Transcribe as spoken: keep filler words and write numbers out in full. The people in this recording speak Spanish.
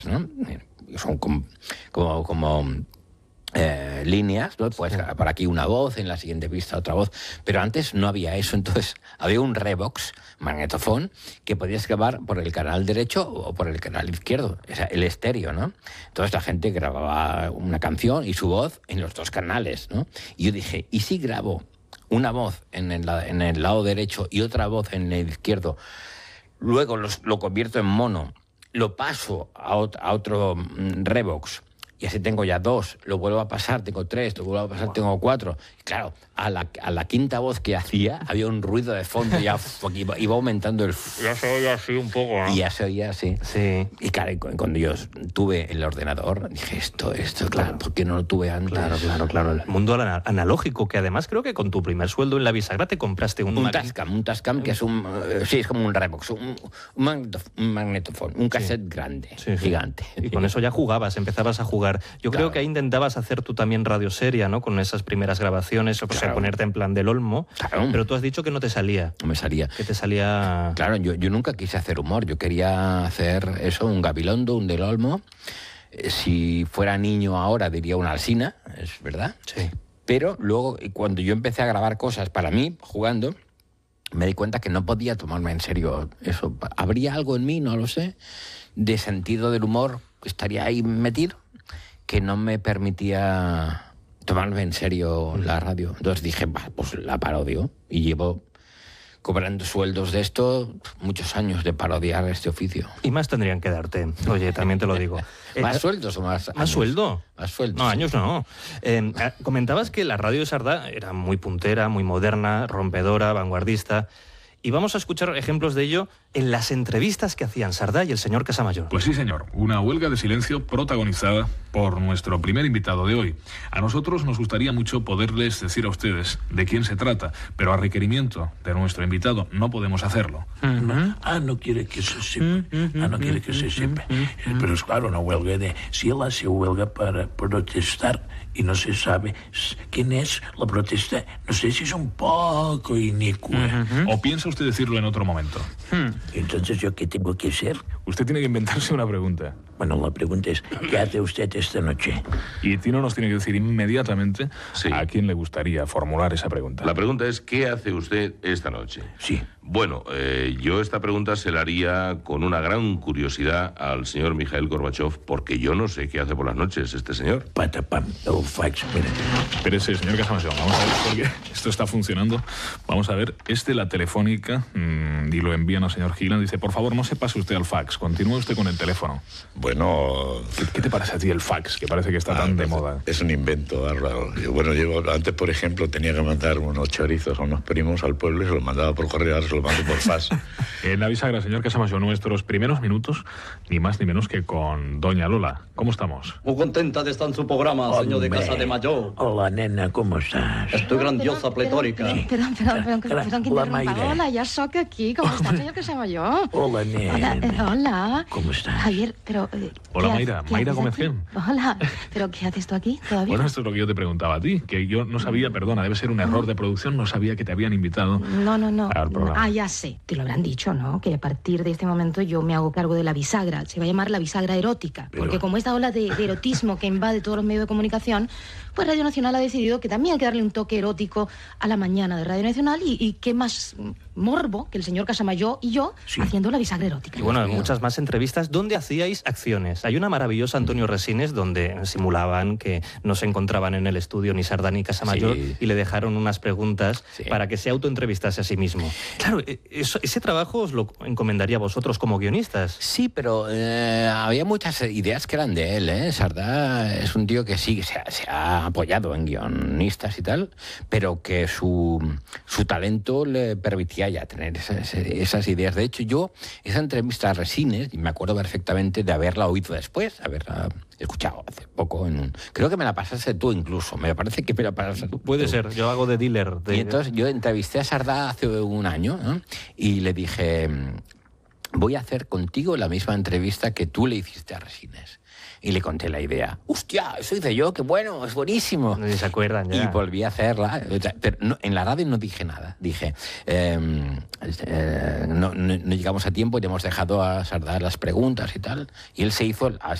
¿no? Son como... como, como Eh, líneas, ¿no? Pues sí. Por aquí una voz, en la siguiente pista otra voz, pero antes no había eso, entonces había un Revox, magnetofón, que podías grabar por el canal derecho o por el canal izquierdo, o sea, el estéreo, ¿no? Entonces la gente grababa una canción y su voz en los dos canales, ¿no? Y yo dije, ¿y si grabo una voz en el, en el lado derecho y otra voz en el izquierdo, luego los, lo convierto en mono, lo paso a, ot- a otro mm, Revox, y así tengo ya dos, lo vuelvo a pasar, tengo tres, lo vuelvo a pasar, tengo cuatro. Y claro, a la, a la quinta voz que hacía, había un ruido de fondo, ya iba, iba aumentando el... Ya se oía así un poco, ¿no? Y ya se oía así. Sí. Y claro, cuando yo tuve el ordenador, dije, esto, esto, claro, ¿por qué no lo tuve antes? Claro, claro, claro. El mundo ana- analógico, que además creo que con tu primer sueldo en la bisagra te compraste un... Un mag- Tascam, un Tascam que es un... eh, sí, es como un Revox, un, un, magnetof- un magnetofón, un cassette sí. grande, sí, sí. gigante. Y con eso ya jugabas, empezabas a jugar. Yo claro. creo que ahí intentabas hacer tú también radioseria, ¿no? Con esas primeras grabaciones, o sea, claro. ponerte en plan del Olmo. Claro. Pero tú has dicho que no te salía. No me salía. Que te salía... Claro, yo, yo nunca quise hacer humor, yo quería hacer eso, un Gabilondo, un Del Olmo. Eh, si fuera niño ahora diría una Alsina, es verdad. Sí. Pero luego, cuando yo empecé a grabar cosas para mí, jugando, me di cuenta que no podía tomarme en serio eso. ¿Habría algo en mí, no lo sé, de sentido del humor que estaría ahí metido, que no me permitía tomarme en serio la radio? Entonces dije, bah, pues la parodio. Y llevo cobrando sueldos de esto muchos años de parodiar este oficio. Y más tendrían que darte, oye, también te lo digo. ¿Más eh, sueldos o más años? ¿Más sueldo? Más sueldos. No, años no. Eh, comentabas que la radio de Sardá era muy puntera, muy moderna, rompedora, vanguardista. Y vamos a escuchar ejemplos de ello en las entrevistas que hacían Sardá y el señor Casamayor. Pues sí, señor. Una huelga de silencio protagonizada por nuestro primer invitado de hoy. A nosotros nos gustaría mucho poderles decir a ustedes de quién se trata, pero a requerimiento de nuestro invitado no podemos hacerlo. Uh-huh. No, ah, no quiere que se sepa. Uh-huh. Ah, no quiere que se sepa. Uh-huh. Pero es claro, una huelga de... Si él hace huelga para protestar y no se sabe quién es la protesta, no sé si es un poco inicua. Uh-huh. ¿O piensa usted decirlo en otro momento? Hmm. Entonces, ¿yo qué tengo que hacer? Usted tiene que inventarse una pregunta. Bueno, la pregunta es, ¿qué hace usted esta noche? Y Tino nos tiene que decir inmediatamente sí. a quién le gustaría formular esa pregunta. La pregunta es, ¿qué hace usted esta noche? Sí. Bueno, eh, yo esta pregunta se la haría con una gran curiosidad al señor Mikhail Gorbachev, porque yo no sé qué hace por las noches este señor. Patapam, el fax, mira. Espérese, señor Casamayor, vamos a ver, porque esto está funcionando. Vamos a ver, este la telefónica, mmm, y lo envían al señor Gilán, dice, por favor, no se pase usted al fax, continúe usted con el teléfono. Bueno... ¿Qué, qué te parece a ti el fax, que parece que está ah, tan de moda? Es un invento bárbaro. Yo, bueno, yo antes, por ejemplo, tenía que mandar unos chorizos a unos primos al pueblo y se los mandaba por correo, ahora se los mando por fax. En la bisagra, señor Casamayor, nuestros primeros minutos, ni más ni menos que con doña Lola. ¿Cómo estamos? Muy contenta de estar en su programa, Hombre. señor de Casa de Mayor. Hola, nena, ¿cómo estás? Estoy grandiosa, perdón, pletórica. Perdón, perdón, perdón, perdón, perdón, perdón que interrumpa. Hola, ya soy aquí. ¿Cómo estás, señor Casamayor? Hola, nena. Hola, eh, hola. ¿Cómo estás? Javier, pero... Eh, hola, Mayra. Mayra Gómez Gen. Hola. ¿Pero qué haces tú aquí todavía? Bueno, esto es lo que yo te preguntaba a ti, que yo no sabía, perdona, debe ser un error de producción, no sabía que te habían invitado. No, no, no. Al programa. Ah, ya sé. Te lo habrán dicho, ¿no? Que a partir de este momento yo me hago cargo de la bisagra. Se va a llamar la bisagra erótica. Pero... Porque como esta ola de, de erotismo que invade todos los medios de comunicación, pues Radio Nacional ha decidido que también hay que darle un toque erótico a la mañana de Radio Nacional y, y qué más morbo que el señor Casamayor y yo sí. haciendo la bisagra erótica. Y bueno, muchas más entrevistas donde hacíais acciones. Hay una maravillosa, Antonio Resines, donde simulaban que no se encontraban en el estudio ni Sardá ni Casamayor sí. y le dejaron unas preguntas sí. para que se autoentrevistase a sí mismo. Claro, eso, ese trabajo os lo encomendaría a vosotros como guionistas. Sí, pero eh, había muchas ideas que eran de él, ¿eh? Sardá es un tío que sí, que se ha, se ha apoyado en guionistas y tal, pero que su, su talento le permitía ya tener esas, esas ideas. De hecho, yo, esa entrevista a Resines, y me acuerdo perfectamente de haberla oído después, haberla escuchado hace poco en un... Creo que me la pasaste tú incluso, me parece que me la pasaste tú. Puede ser, yo hago de dealer. De... Y entonces yo entrevisté a Sardá hace un año, ¿no? Y le dije... voy a hacer contigo la misma entrevista que tú le hiciste a Resines. Y le conté la idea. ¡Hostia! Eso hice yo, qué bueno, es buenísimo. No se acuerdan ya. Y volví a hacerla. Pero no, en la radio no dije nada. Dije, eh, eh, no, no, no llegamos a tiempo y le hemos dejado a Sardá las preguntas y tal. Y él se hizo